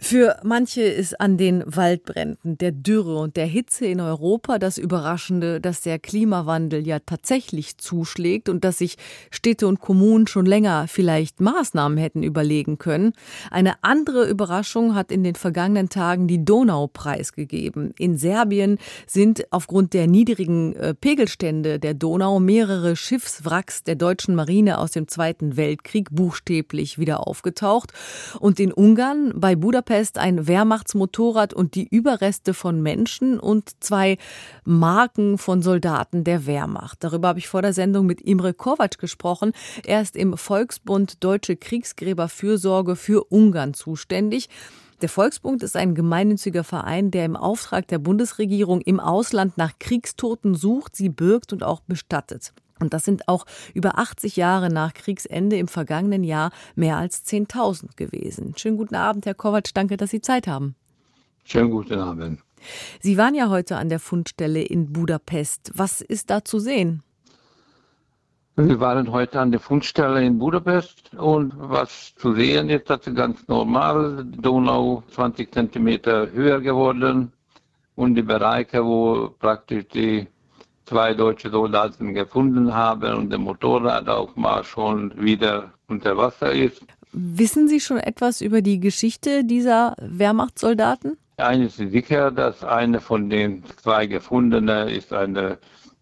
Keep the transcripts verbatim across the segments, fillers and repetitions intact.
Für manche ist an den Waldbränden, der Dürre und der Hitze in Europa das Überraschende, dass der Klimawandel ja tatsächlich zuschlägt und dass sich Städte und Kommunen schon länger vielleicht Maßnahmen hätten überlegen können. Eine andere Überraschung hat in den vergangenen Tagen die Donau preisgegeben. In Serbien sind aufgrund der niedrigen äh, Pegelstände der Donau mehrere Schiffswracks der deutschen Marine aus dem Zweiten Weltkrieg buchstäblich wieder aufgetaucht. Und in Ungarn bei Budapest ein Wehrmachtsmotorrad und die Überreste von Menschen und zwei Marken von Soldaten der Wehrmacht. Darüber habe ich vor der Sendung mit Imre Kovac gesprochen. Er ist im Volksbund Deutsche Kriegsgräberfürsorge für Ungarn zuständig. Der Volksbund ist ein gemeinnütziger Verein, der im Auftrag der Bundesregierung im Ausland nach Kriegstoten sucht, sie birgt und auch bestattet. Und das sind auch über achtzig Jahre nach Kriegsende im vergangenen Jahr mehr als zehntausend gewesen. Schönen guten Abend, Herr Kovac, danke, dass Sie Zeit haben. Schönen guten Abend. Sie waren ja heute an der Fundstelle in Budapest. Was ist da zu sehen? Wir waren heute an der Fundstelle in Budapest und was zu sehen ist, das ist ganz normal. Die Donau zwanzig Zentimeter höher geworden und die Bereiche, wo praktisch die zwei deutsche Soldaten gefunden haben und der Motorrad auch mal schon wieder unter Wasser ist. Wissen Sie schon etwas über die Geschichte dieser Wehrmachtssoldaten? Eines ist sicher, dass eine von den zwei Gefundenen ist eine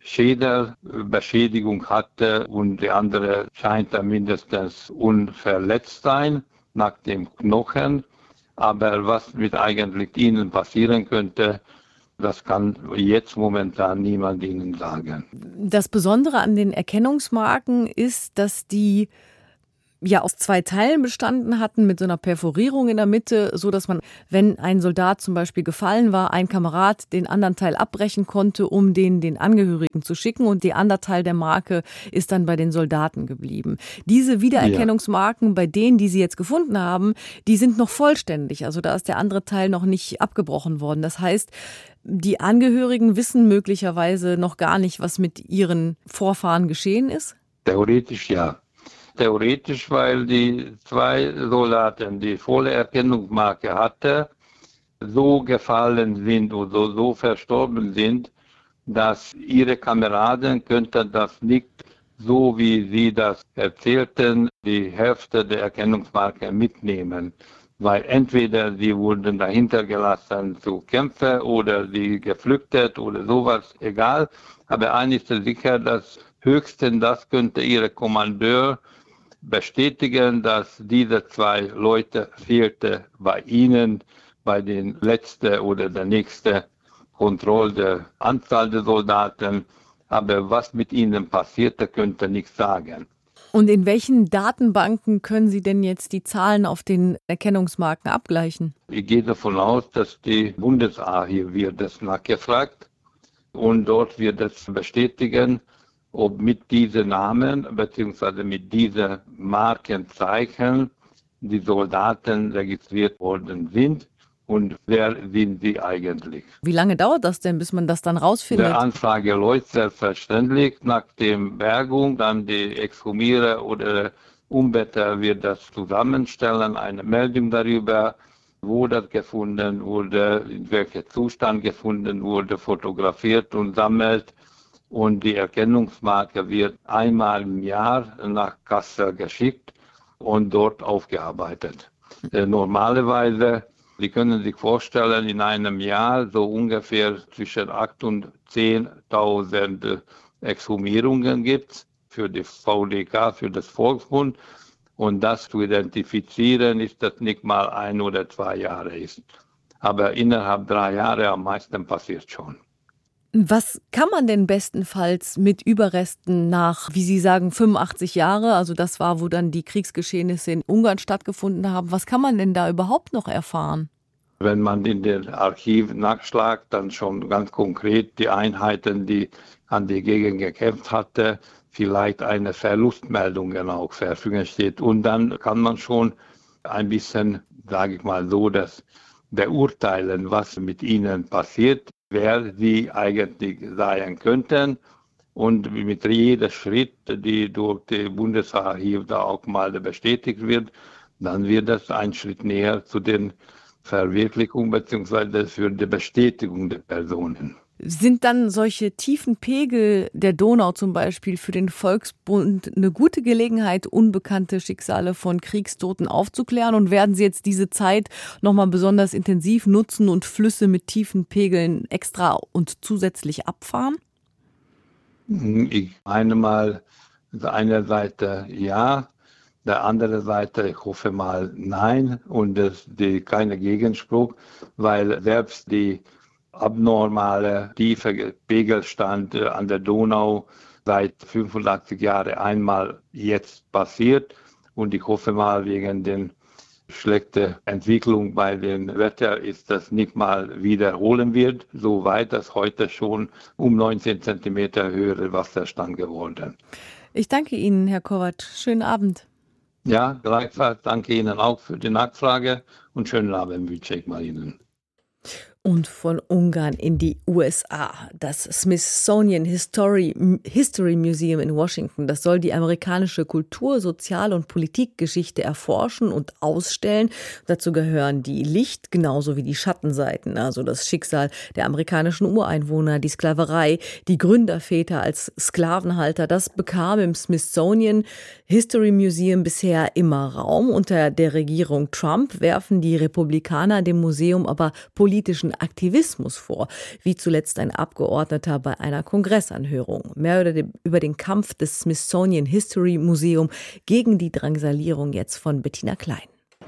Schädelbeschädigung hatte und die andere scheint da mindestens unverletzt sein nach dem Knochen. Aber was mit eigentlich ihnen passieren könnte, das kann jetzt momentan niemand Ihnen sagen. Das Besondere an den Erkennungsmarken ist, dass die ja aus zwei Teilen bestanden hatten mit so einer Perforierung in der Mitte, so dass man, wenn ein Soldat zum Beispiel gefallen war, ein Kamerad den anderen Teil abbrechen konnte, um den den Angehörigen zu schicken, und der andere Teil der Marke ist dann bei den Soldaten geblieben. Diese Wiedererkennungsmarken, ja, bei denen, die Sie jetzt gefunden haben, die sind noch vollständig. Also da ist der andere Teil noch nicht abgebrochen worden. Das heißt, die Angehörigen wissen möglicherweise noch gar nicht, was mit ihren Vorfahren geschehen ist? Theoretisch ja. Theoretisch, weil die zwei Soldaten, die volle Erkennungsmarke hatten, so gefallen sind oder so verstorben sind, dass ihre Kameraden könnten das nicht, so wie sie das erzählten, die Hälfte der Erkennungsmarke mitnehmen. Weil entweder sie wurden dahinter gelassen zu kämpfen oder sie geflüchtet oder sowas, egal. Aber eines ist sicher, dass höchstens das könnte ihre Kommandeur bestätigen, dass diese zwei Leute fehlte bei ihnen, bei den letzten oder der nächsten Kontrolle der Anzahl der Soldaten. Aber was mit ihnen passierte, könnte nicht sagen. Und in welchen Datenbanken können Sie denn jetzt die Zahlen auf den Erkennungsmarken abgleichen? Ich gehe davon aus, dass die Bundesarchiv wird das nachgefragt und dort wird es bestätigen, ob mit diesen Namen bzw. mit diesen Markenzeichen die Soldaten registriert worden sind und wer sind sie eigentlich. Wie lange dauert das denn, bis man das dann rausfindet? Die Anfrage läuft selbstverständlich nach der Bergung, dann die Exhumierer oder Umbetter wird das zusammenstellen, eine Meldung darüber, wo das gefunden wurde, in welchem Zustand gefunden wurde, fotografiert und sammelt. Und die Erkennungsmarke wird einmal im Jahr nach Kassel geschickt und dort aufgearbeitet. Äh, normalerweise, Sie können sich vorstellen, in einem Jahr so ungefähr zwischen acht und zehntausend Exhumierungen gibt es für die V D K, für das Volksbund. Und das zu identifizieren, ist das nicht mal ein oder zwei Jahre ist. Aber innerhalb drei Jahre am meisten passiert schon. Was kann man denn bestenfalls mit Überresten nach, wie Sie sagen, fünfundachtzig Jahre, also das war, wo dann die Kriegsgeschehnisse in Ungarn stattgefunden haben, was kann man denn da überhaupt noch erfahren? Wenn man in den Archiv nachschlagt, dann schon ganz konkret die Einheiten, die an die Gegend gekämpft hatte, vielleicht eine Verlustmeldung auch verfügen steht. Und dann kann man schon ein bisschen, sage ich mal so, das beurteilen, was mit ihnen passiert, wer sie eigentlich sein könnten. Und mit jedem Schritt, die durch das Bundesarchiv da auch mal bestätigt wird, dann wird das ein Schritt näher zu den Verwirklichung bzw. für die Bestätigung der Personen. Sind dann solche tiefen Pegel der Donau zum Beispiel für den Volksbund eine gute Gelegenheit, unbekannte Schicksale von Kriegstoten aufzuklären? Und werden Sie jetzt diese Zeit nochmal besonders intensiv nutzen und Flüsse mit tiefen Pegeln extra und zusätzlich abfahren? Ich meine mal, einer Seite ja, der andere Seite, ich hoffe mal nein. Und das die keine Gegenspruch, weil selbst die abnormale tiefe Pegelstand an der Donau seit fünfundachtzig Jahren einmal jetzt passiert. Und ich hoffe mal, wegen der schlechten Entwicklung bei dem Wetter ist das nicht mal wiederholen wird, so weit, dass heute schon um neunzehn Zentimeter höhere Wasserstand geworden. Ich danke Ihnen, Herr Kovac. Schönen Abend. Ja, gleichfalls danke Ihnen auch für die Nachfrage und schönen Abend wünsche ich mal Ihnen. Und von Ungarn in die U S A. Das Smithsonian History, History Museum in Washington, das soll die amerikanische Kultur-, Sozial- und Politikgeschichte erforschen und ausstellen. Dazu gehören die Licht- genauso wie die Schattenseiten, also das Schicksal der amerikanischen Ureinwohner, die Sklaverei, die Gründerväter als Sklavenhalter. Das bekam im Smithsonian History Museum bisher immer Raum. Unter der Regierung Trump werfen die Republikaner dem Museum aber politischen Aktivismus vor, wie zuletzt ein Abgeordneter bei einer Kongressanhörung. Mehr über den Kampf des Smithsonian History Museum gegen die Drangsalierung jetzt von Bettina Klein.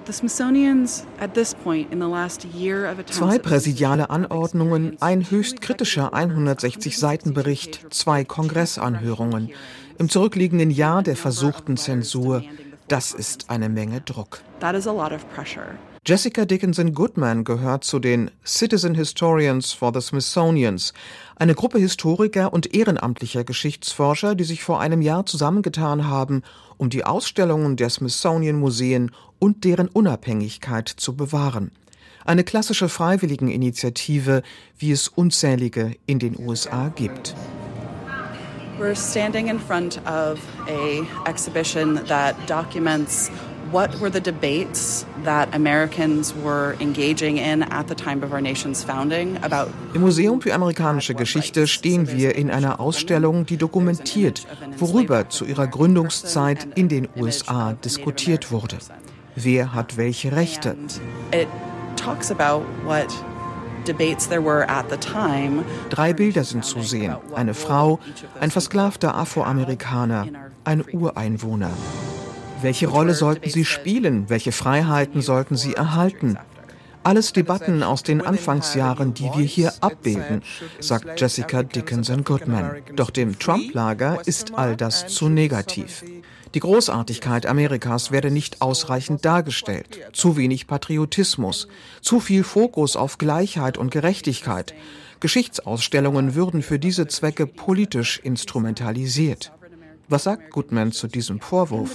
Zwei präsidiale Anordnungen, ein höchst kritischer hundertsechzig Seiten Bericht, zwei Kongressanhörungen. Im zurückliegenden Jahr der versuchten Zensur, das ist eine Menge Druck. Jessica Dickinson Goodman gehört zu den Citizen Historians for the Smithsonians, eine Gruppe Historiker und ehrenamtlicher Geschichtsforscher, die sich vor einem Jahr zusammengetan haben, um die Ausstellungen der Smithsonian-Museen und deren Unabhängigkeit zu bewahren. Eine klassische Freiwilligeninitiative, wie es unzählige in den U S A gibt. We're standing in front of a exhibition that documents what were the debates that Americans were engaging in at the time of our nation's founding about. Im Museum für amerikanische Geschichte stehen wir in einer Ausstellung, die dokumentiert, worüber zu ihrer Gründungszeit in den U S A diskutiert wurde. Wer hat welche Rechte? It talks about what debates there were at the time. Drei Bilder sind zu sehen. Eine Frau, ein versklavter Afroamerikaner, ein Ureinwohner. Welche Rolle sollten sie spielen? Welche Freiheiten sollten sie erhalten? Alles Debatten aus den Anfangsjahren, die wir hier abbilden, sagt Jessica Dickinson Goodman. Doch dem Trump-Lager ist all das zu negativ. Die Großartigkeit Amerikas werde nicht ausreichend dargestellt. Zu wenig Patriotismus, zu viel Fokus auf Gleichheit und Gerechtigkeit. Geschichtsausstellungen würden für diese Zwecke politisch instrumentalisiert. Was sagt Goodman zu diesem Vorwurf?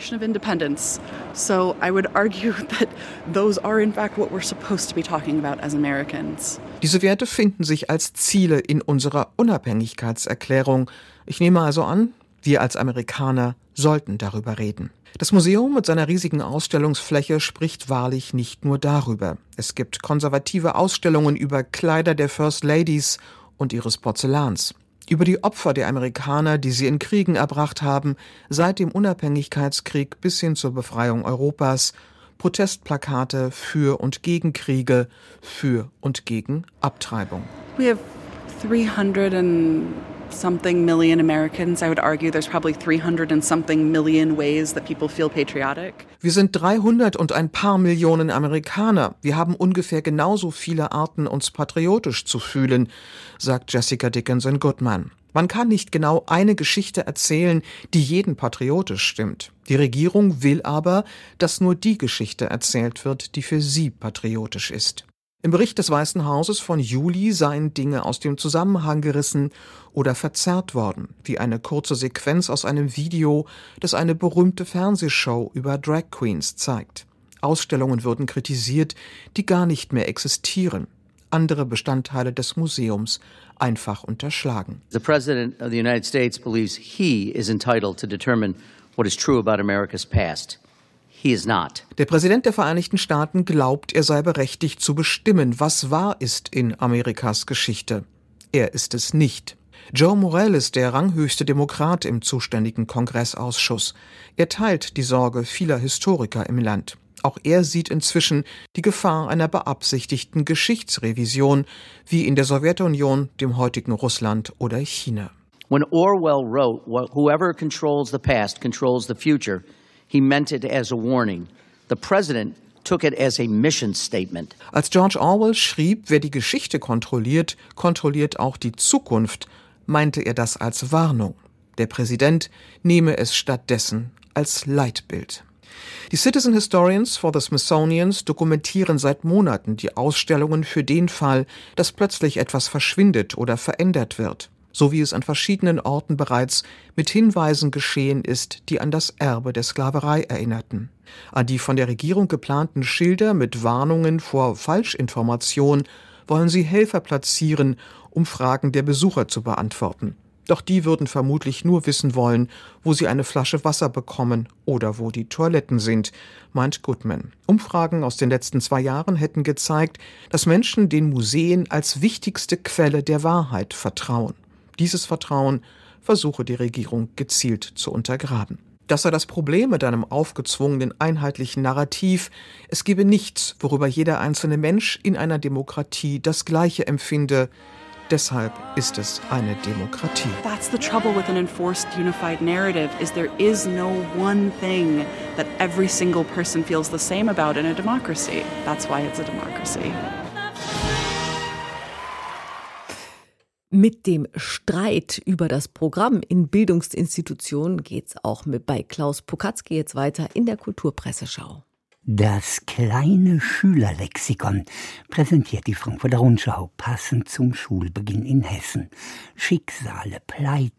Diese Werte finden sich als Ziele in unserer Unabhängigkeitserklärung. Ich nehme also an, wir als Amerikaner sollten darüber reden. Das Museum mit seiner riesigen Ausstellungsfläche spricht wahrlich nicht nur darüber. Es gibt konservative Ausstellungen über Kleider der First Ladies und ihres Porzellans. Über die Opfer der Amerikaner, die sie in Kriegen erbracht haben, seit dem Unabhängigkeitskrieg bis hin zur Befreiung Europas, Protestplakate für und gegen Kriege, für und gegen Abtreibung. We have three hundred and something million Americans. I would argue there's probably three hundred and something million ways that people feel patriotic. Wir sind dreihundert und ein paar Millionen Amerikaner. Wir haben ungefähr genauso viele Arten, uns patriotisch zu fühlen, sagt Jessica Dickinson Goodman. Man kann nicht genau eine Geschichte erzählen, die jeden patriotisch stimmt. Die Regierung will aber, dass nur die Geschichte erzählt wird, die für sie patriotisch ist. Im Bericht des Weißen Hauses von Juli seien Dinge aus dem Zusammenhang gerissen oder verzerrt worden, wie eine kurze Sequenz aus einem Video, das eine berühmte Fernsehshow über Drag Queens zeigt. Ausstellungen würden kritisiert, die gar nicht mehr existieren. Andere Bestandteile des Museums einfach unterschlagen. The President of the United States believes he is entitled to determine what is true about America's past. He is not. Der Präsident der Vereinigten Staaten glaubt, er sei berechtigt zu bestimmen, was wahr ist in Amerikas Geschichte. Er ist es nicht. Joe Morelle ist der ranghöchste Demokrat im zuständigen Kongressausschuss. Er teilt die Sorge vieler Historiker im Land. Auch er sieht inzwischen die Gefahr einer beabsichtigten Geschichtsrevision, wie in der Sowjetunion, dem heutigen Russland oder China. When Orwell wrote, "Whoever controls the past controls the future," he meant it as a warning. The president took it as a mission statement. Als George Orwell schrieb, wer die Geschichte kontrolliert, kontrolliert auch die Zukunft, meinte er das als Warnung. Der Präsident nehme es stattdessen als Leitbild. Die Citizen Historians for the Smithsonians dokumentieren seit Monaten die Ausstellungen für den Fall, dass plötzlich etwas verschwindet oder verändert wird, so wie es an verschiedenen Orten bereits mit Hinweisen geschehen ist, die an das Erbe der Sklaverei erinnerten. An die von der Regierung geplanten Schilder mit Warnungen vor Falschinformation wollen sie Helfer platzieren, um Fragen der Besucher zu beantworten. Doch die würden vermutlich nur wissen wollen, wo sie eine Flasche Wasser bekommen oder wo die Toiletten sind, meint Goodman. Umfragen aus den letzten zwei Jahren hätten gezeigt, dass Menschen den Museen als wichtigste Quelle der Wahrheit vertrauen. Dieses Vertrauen versuche die Regierung gezielt zu untergraben. Das sei das Problem mit einem aufgezwungenen einheitlichen Narrativ. Es gebe nichts, worüber jeder einzelne Mensch in einer Demokratie das Gleiche empfinde. Deshalb ist es eine Demokratie. That's the trouble with an enforced unified narrative, is there is no one thing that every single person feels the same about in a democracy. That's why it's a democracy. Mit dem Streit über das Programm in Bildungsinstitutionen geht's auch mit bei Klaus Pokatzki jetzt weiter in der Kulturpresseschau. Das kleine Schülerlexikon präsentiert die Frankfurter Rundschau passend zum Schulbeginn in Hessen. Schicksale, Pleiten,